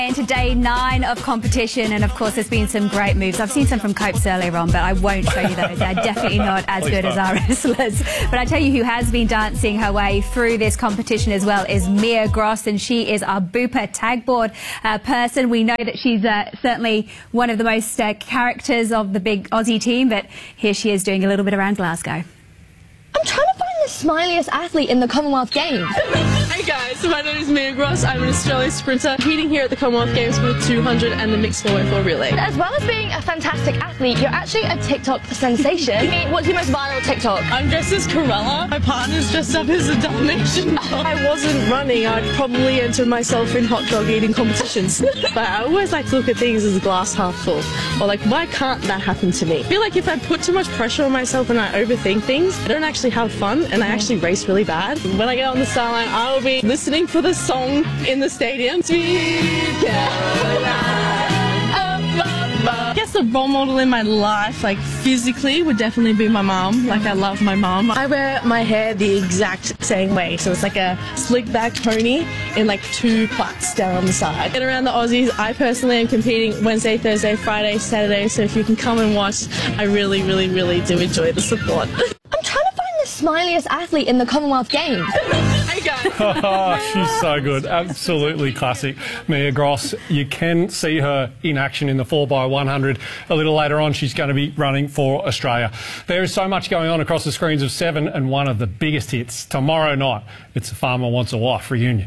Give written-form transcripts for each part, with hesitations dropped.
Into day 9 of competition, and of course there's been some great moves. I've seen some from Copes earlier on, but I won't show you those. They're definitely not as good as our wrestlers. But I tell you who has been dancing her way through this competition as well is Mia Gross, and she is our Bupa tagboard person. We know that she's certainly one of the most characters of the big Aussie team, but here she is doing a little bit around Glasgow. I'm trying to find the smiliest athlete in the Commonwealth Games. Hey guys, my name is Mia Gross. I'm an Australian sprinter competing here at the Commonwealth Games for the 200 and the mixed 4x4 relay. As well as being a fantastic athlete, you're actually a TikTok sensation. What's your most viral TikTok? I'm dressed as Corella. My partner's dressed up as a Dalmatian. If I wasn't running, I'd probably enter myself in hot dog eating competitions. But I always like to look at things as a glass half full. Or like, why can't that happen to me? I feel like if I put too much pressure on myself and I overthink things, I don't actually have fun and I actually race really bad. When I get on the start line, I will be listening for the song in the stadium. Sweet Caroline. I guess the role model in my life, like physically, would definitely be my mom. Like, I love my mom. I wear my hair the exact same way, so it's like a slick back pony and like 2 plaits down the side. Get around the Aussies. I personally am competing Wednesday, Thursday, Friday, Saturday, so if you can come and watch, I really, really, really do enjoy the support. I'm trying to find the smiliest athlete in the Commonwealth Games. Hey guys. Oh, she's so good. Absolutely classic. Mia Gross. You can see her in action in the 4x100 a little later on. She's going to be running for Australia. There is so much going on across the screens of 7, and one of the biggest hits tomorrow night. It's A Farmer Wants a Wife reunion.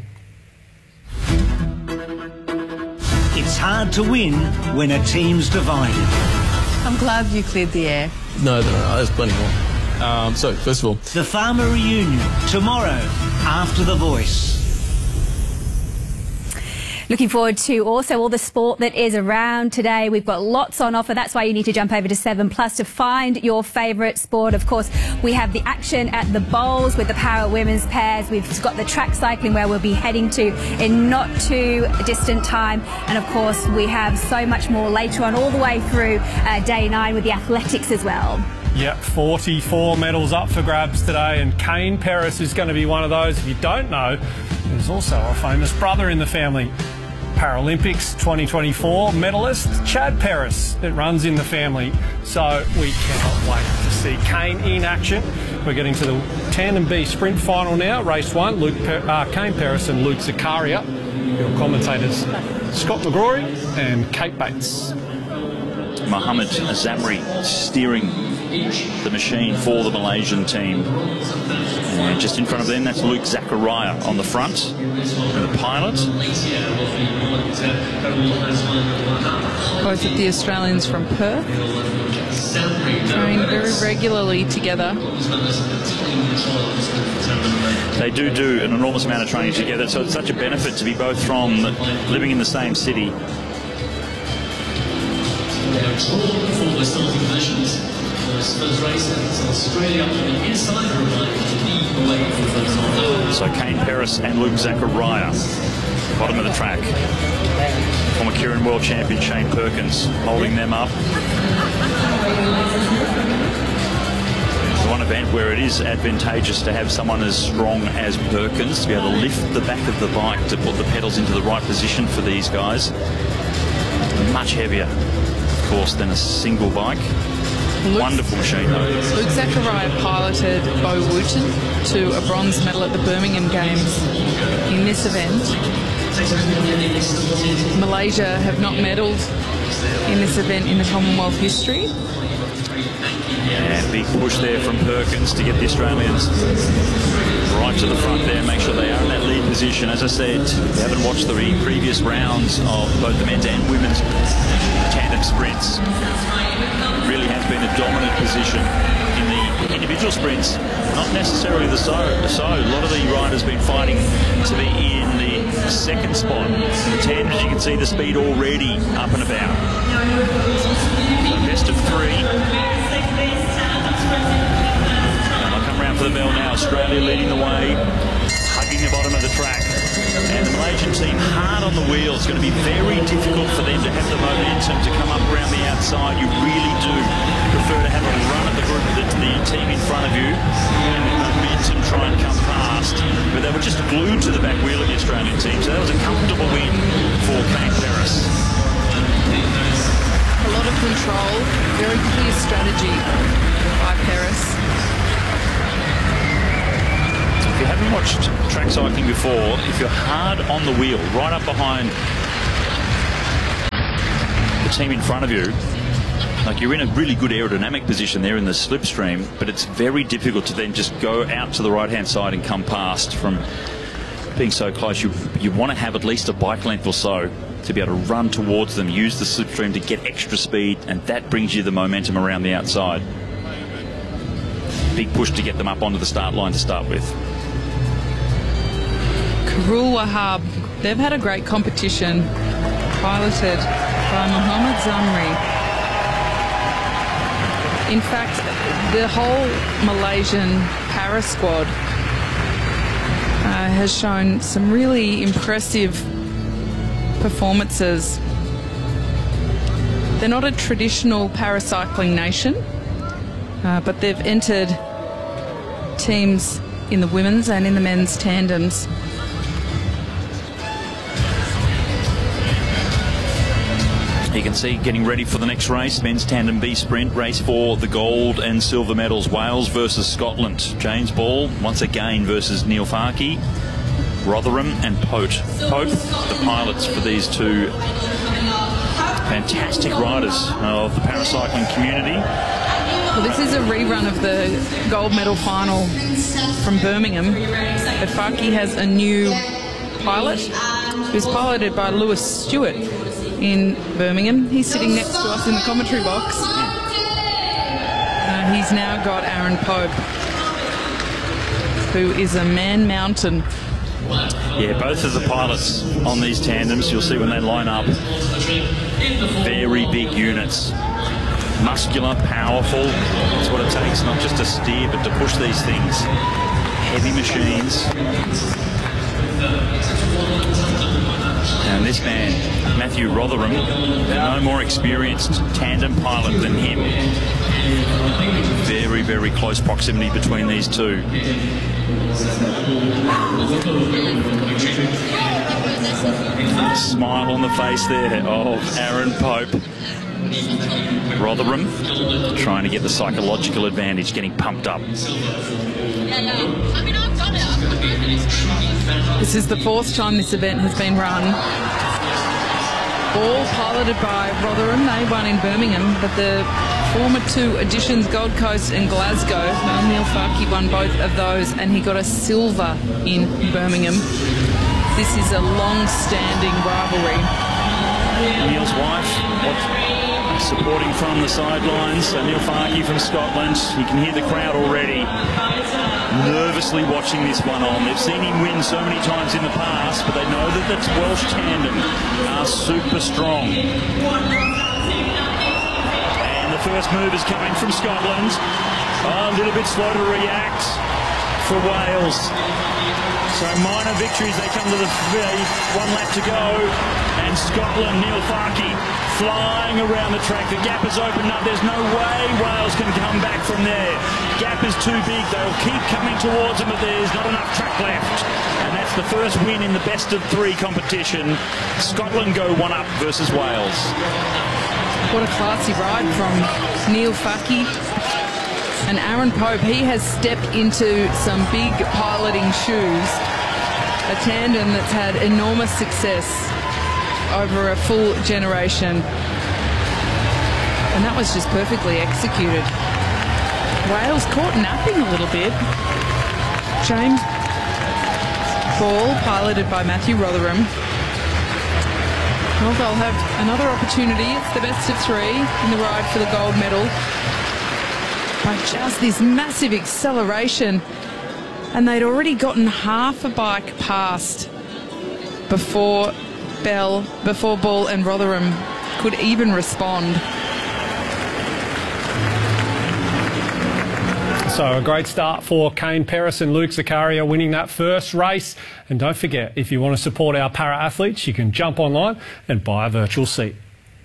It's hard to win when a team's divided. I'm glad you cleared the air. No, there's plenty more. So, first of all, The Farmer reunion tomorrow after The Voice. Looking forward to also all the sport that is around today. We've got lots on offer. That's why you need to jump over to 7plus to find your favourite sport. Of course, we have the action at the bowls with the para women's pairs. We've got the track cycling where we'll be heading to in not too distant time. And of course, we have so much more later on all the way through day 9 with the athletics as well. Yep, 44 medals up for grabs today, and Kane Paris is going to be one of those. If you don't know, there's also a famous brother in the family. Paralympics 2024 medalist Chad Paris. It runs in the family, so we cannot wait to see Kane in action. We're getting to the Tandem B sprint final now, race 1. Kane Paris and Luke Zakaria. Your commentators Scott McGrory and Kate Bates. Mohamed Zamri steering the machine for the Malaysian team. And just in front of them, that's Luke Zakaria on the front, the pilot. Both of the Australians from Perth train very regularly together. They do an enormous amount of training together, so it's such a benefit to be both from living in the same city. So Kane Paris and Luke Zakaria, bottom of the track. Former Keirin World Champion Shane Perkins holding them up. It's one event where it is advantageous to have someone as strong as Perkins to be able to lift the back of the bike to put the pedals into the right position for these guys. Much heavier, of course, than a single bike. Wonderful machine though. Luke Zakaria piloted Bo Wooten to a bronze medal at the Birmingham Games in this event. Malaysia have not medalled in this event in the Commonwealth history. And big push there from Perkins to get the Australians right to the front there, make sure they are in that lead position. As I said, if you haven't watched the previous rounds of both the men's and women's tandem sprints, it really has been a dominant position in the individual sprints, not necessarily the solo. A lot of the riders have been fighting to be in the second spot. In the tandem, you can see the speed already up and about. So best of 3. I'll come round for the bell now. Australia leading the way, hugging the bottom of the track. And the Malaysian team hard on the wheel. It's going to be very difficult for them to have the momentum to come up around the outside. You really do prefer to have a run at the group, the team in front of you, and momentum try and come past. But they were just glued to the back wheel of the Australian team, so that was a comfortable win for Kane Paris. A lot of control, very clear strategy by Paris. If you haven't watched track cycling before, if you're hard on the wheel, right up behind the team in front of you, like you're in a really good aerodynamic position there in the slipstream, but it's very difficult to then just go out to the right-hand side and come past from being so close. You want to have at least a bike length or so to be able to run towards them, use the slipstream to get extra speed, and that brings you the momentum around the outside. Big push to get them up onto the start line to start with. Karul Wahab, they've had a great competition, piloted by Mohamed Zamri. In fact, the whole Malaysian para squad has shown some really impressive performances. They're not a traditional paracycling nation, but they've entered teams in the women's and in the men's tandems. You can see getting ready for the next race, men's tandem B sprint, race for the gold and silver medals. Wales versus Scotland. James Ball once again versus Neil Farke, Rotherham and Pope. Pope, the pilots for these two fantastic riders of the paracycling community. Well, this is a rerun of the gold medal final from Birmingham. But Farke has a new pilot who's piloted by Lewis Stewart in Birmingham. He's sitting next to us in the commentary box. He's now got Aaron Pope, who is a man mountain. Yeah, both of the pilots on these tandems, you'll see when they line up, very big units. Muscular, powerful, that's what it takes, not just to steer, but to push these things. Heavy machines. And this man, Matthew Rotherham, no more experienced tandem pilot than him. Very, very close proximity between these two. Smile on the face there of Aaron Pope. Rotherham trying to get the psychological advantage, getting pumped up. This is the fourth time this event has been run. All piloted by Rotherham. They won in Birmingham, but the former two editions, Gold Coast and Glasgow, Neil Farke won both of those, and he got a silver in Birmingham. This is a long-standing rivalry. Neil's wife supporting from the sidelines. Neil Farke from Scotland. You can hear the crowd already nervously watching this one on. They've seen him win so many times in the past, but they know that the Welsh tandem are super strong. And the first move is coming from Scotland. A little bit slow to react for Wales. So minor victories, they come to the 1 lap to go. And Scotland, Neil Farke flying around the track. The gap has opened up. There's no way Wales can come back from there. Gap is too big. They'll keep coming towards them, but there's not enough track left. And that's the first win in the best of 3 competition. Scotland go 1 up versus Wales. What a classy ride from Neil Farke. And Aaron Pope, he has stepped into some big piloting shoes. A tandem that's had enormous success over a full generation. And that was just perfectly executed. Wales caught napping a little bit. James Ball, piloted by Matthew Rotherham. Well, they'll have another opportunity. It's the best of 3 in the ride for the gold medal. By just this massive acceleration. And they'd already gotten half a bike past before Ball and Rotherham could even respond. So a great start for Kane Paris and Luke Zakaria winning that first race. And don't forget, if you want to support our para-athletes, you can jump online and buy a virtual seat.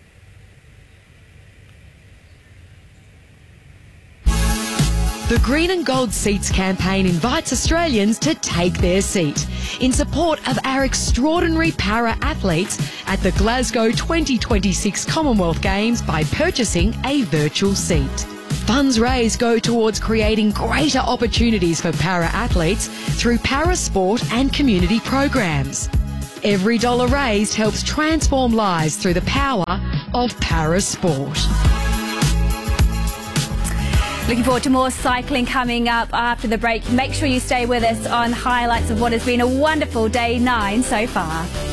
The Green and Gold Seats campaign invites Australians to take their seat in support of our extraordinary para-athletes at the Glasgow 2026 Commonwealth Games by purchasing a virtual seat. Funds raised go towards creating greater opportunities for para-athletes through para-sport and community programs. Every dollar raised helps transform lives through the power of para-sport. Looking forward to more cycling coming up after the break. Make sure you stay with us on highlights of what has been a wonderful day 9 so far.